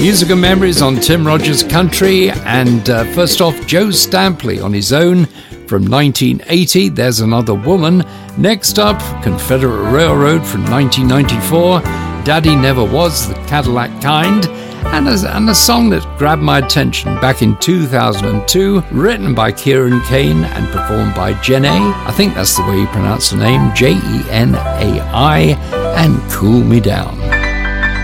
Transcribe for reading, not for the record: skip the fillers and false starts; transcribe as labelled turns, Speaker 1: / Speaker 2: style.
Speaker 1: Musical memories on Tim Rogers Country, and first off, Joe Stampley on his own from 1980, There's Another Woman. Next up, Confederate Railroad from 1994, Daddy Never Was the Cadillac Kind, and a song that grabbed my attention back in 2002, written by Kieran Kane and performed by Jenai. I think that's the way you pronounce the name, Jenai, and Cool Me Down.